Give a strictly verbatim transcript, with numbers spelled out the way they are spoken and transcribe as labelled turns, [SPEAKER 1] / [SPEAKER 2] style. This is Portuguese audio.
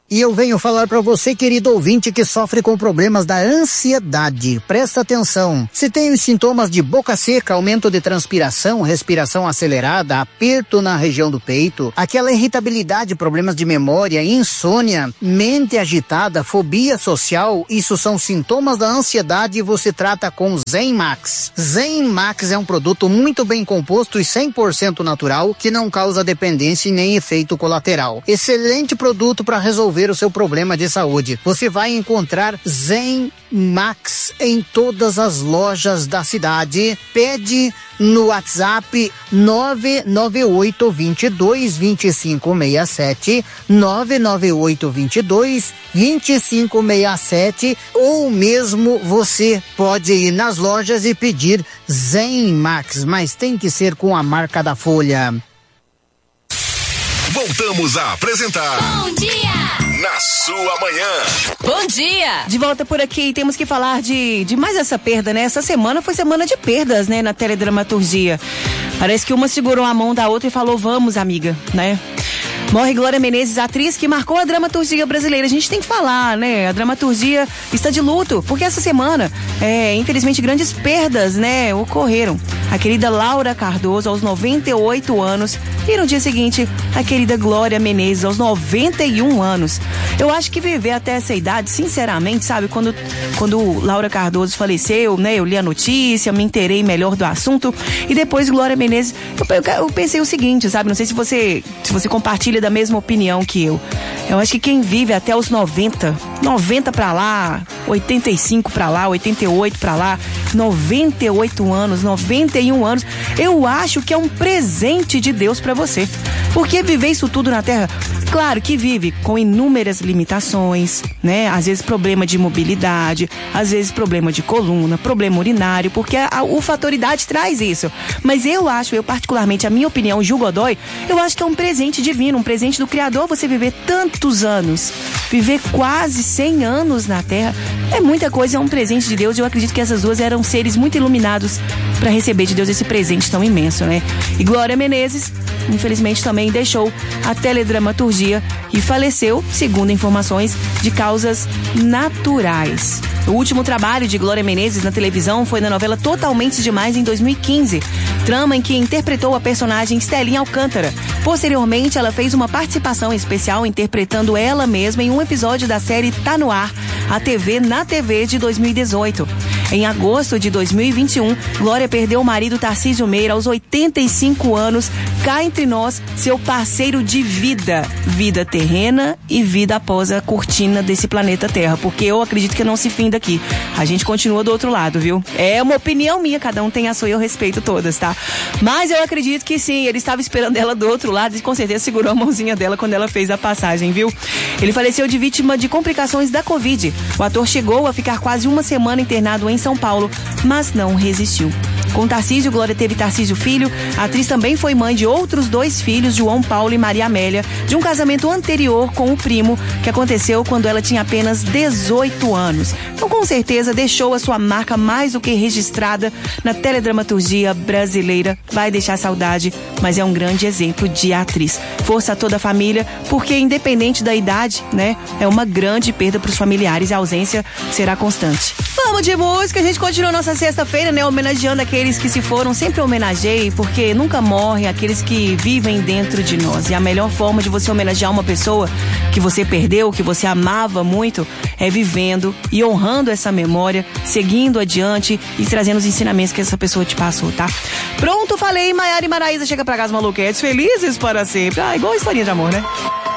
[SPEAKER 1] E eu venho falar para você, querido ouvinte, que sofre com problemas da ansiedade. Presta atenção. Se tem os sintomas de boca seca, aumento de transpiração, respiração acelerada, aperto na região do peito, aquela irritabilidade, problemas de memória, insônia, mente agitada, fobia social, isso são sintomas da ansiedade e você trata com Zen Max. Zen Max é um produto muito bem composto e cem por cento natural, que não causa dependência e nem efeito colateral. Excelente produto para resolver o seu problema de saúde. Você vai encontrar Zen Max em todas as lojas da cidade. Pede no WhatsApp nove nove oito dois dois, dois cinco seis sete, nove nove oito dois dois, dois cinco seis sete, ou mesmo você pode ir nas lojas e pedir Zen Max, mas tem que ser com a marca da Folha.
[SPEAKER 2] Voltamos a apresentar
[SPEAKER 3] Bom Dia
[SPEAKER 2] na sua manhã.
[SPEAKER 3] Bom dia!
[SPEAKER 4] De volta por aqui, temos que falar de, de mais essa perda, né? Essa semana foi semana de perdas, né? Na teledramaturgia. Parece que uma segurou a mão da outra e falou, vamos, amiga, né? Morre Glória Menezes, atriz que marcou a dramaturgia brasileira. A gente tem que falar, né? A dramaturgia está de luto, porque essa semana, é, infelizmente, grandes perdas, né, ocorreram. A querida Laura Cardoso, aos noventa e oito anos, e no dia seguinte, a querida Glória Menezes, aos noventa e um anos. Eu acho que viver até essa idade, sinceramente, sabe, quando, quando Laura Cardoso faleceu, né, eu li a notícia, me inteirei melhor do assunto, e depois Glória Menezes, eu, eu, eu pensei o seguinte, sabe, não sei se você, se você compartilha da mesma opinião que eu. Eu acho que quem vive até os noventa, noventa pra lá, oitenta e cinco pra lá, oitenta e oito pra lá, noventa e oito anos, noventa e um anos, eu acho que é um presente de Deus pra você. Porque viver isso tudo na Terra, claro que vive com inúmeras limitações, né? Às vezes problema de mobilidade, às vezes problema de coluna, problema urinário, porque a, a, o fator idade traz isso. Mas eu acho, eu particularmente, a minha opinião, Gil Godoy, eu acho que é um presente divino, um presente do Criador você viver tantos anos, viver quase cem anos na Terra, é muita coisa, é um presente de Deus. Eu acredito que essas duas eram seres muito iluminados para receber de Deus esse presente tão imenso, né? E Glória Menezes, infelizmente, também deixou a teledramaturgia e faleceu, segundo informações, de causas naturais. O último trabalho de Glória Menezes na televisão foi na novela Totalmente Demais, em dois mil e quinze, trama em que interpretou a personagem Estelinha Alcântara. Posteriormente, ela fez uma participação especial interpretando ela mesma em um episódio da série Tá No Ar, a T V na T V, de dois mil e dezoito. Em agosto de dois mil e vinte e um, Glória perdeu o marido Tarcísio Meira aos oitenta e cinco anos, cá entre nós, seu parceiro de vida, vida terrena e vida após a cortina desse planeta Terra, porque eu acredito que não se finda aqui. A gente continua do outro lado, viu? É uma opinião minha, cada um tem a sua e eu respeito todas, tá? Mas eu acredito que sim, ele estava esperando ela do outro lado e com certeza segurou a mãozinha dela quando ela fez a passagem, viu? Ele faleceu de vítima de complicações da Covid. O ator chegou a ficar quase uma semana internado em São Paulo, mas não resistiu. Com Tarcísio, Glória teve Tarcísio filho. A atriz também foi mãe de outros dois filhos, João Paulo e Maria Amélia, de um casamento anterior com o primo, que aconteceu quando ela tinha apenas dezoito anos. Então, com certeza, deixou a sua marca mais do que registrada na teledramaturgia brasileira. Vai deixar saudade, mas é um grande exemplo de atriz. Força a toda a família, porque independente da idade, né, é uma grande perda para os familiares e a ausência será constante. Vamos de música, a gente continua nossa sexta-feira, né, homenageando aqueles que se foram. Sempre homenageie, porque nunca morre aqueles que vivem dentro de nós. E a melhor forma de você homenagear uma pessoa que você perdeu, que você amava muito, é vivendo e honrando essa memória, seguindo adiante e trazendo os ensinamentos que essa pessoa te passou, tá? Pronto, falei. Maiara e Maraísa chega pra casa, maluquetes felizes para sempre. Ah, igual a historinha de amor, né?